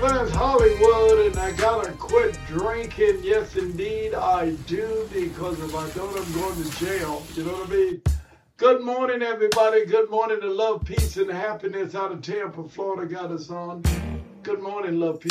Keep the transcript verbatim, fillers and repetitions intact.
Advanced Hollywood, and I gotta quit drinking. Yes, indeed, I do, because if I don't, I'm going to jail. You know what I mean? Good morning, everybody. Good morning to love, peace, and happiness out of Tampa, Florida. Got us on. Good morning, love, peace.